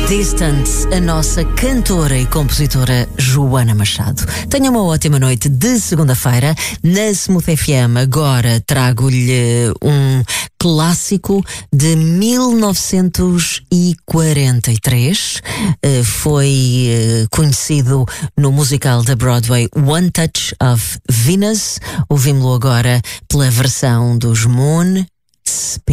Distance, a nossa cantora e compositora Joana Machado. Tenha uma ótima noite de segunda-feira. Na Smooth FM agora trago-lhe um clássico de 1943. Foi conhecido no musical da Broadway One Touch of Venus. Ouvimos-lo agora pela versão dos Moon Speak.